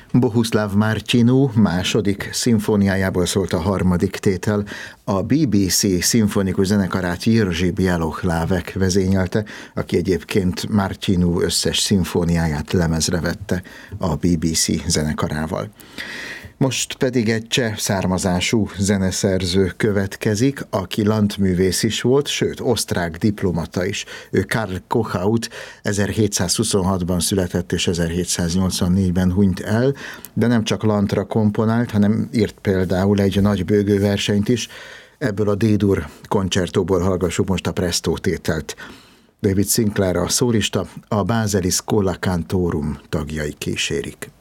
Bohuslav Martinu második szimfóniájából szólt a harmadik tétel. A BBC szimfonikus zenekarát Jiří Bělohlávek vezényelte, aki egyébként Martinu összes szimfóniáját lemezre vette a BBC zenekarával. Most pedig egy cseh származású zeneszerző következik, aki landművész is volt, sőt, osztrák diplomata is. Ő Karl Kochaut 1726-ban született és 1784-ben hunyt el, de nem csak landra komponált, hanem írt például egy nagybőgő versenyt is. Ebből a D-dur koncertóból hallgassuk most a Presto tételt. David Sinclair a szólista, a Bázeli Schola Cantorum tagjai kísérik.